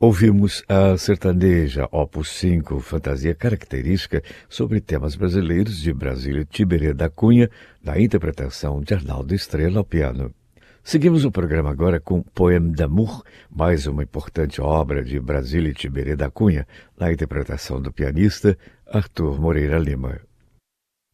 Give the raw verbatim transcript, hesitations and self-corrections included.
Ouvimos a sertaneja Opus cinco, fantasia característica sobre temas brasileiros de Brasília Tiberê da Cunha, na interpretação de Arnaldo Estrela ao piano. Seguimos o programa agora com Poème d'amour, mais uma importante obra de Brasília Tiberê da Cunha, na interpretação do pianista Arthur Moreira Lima.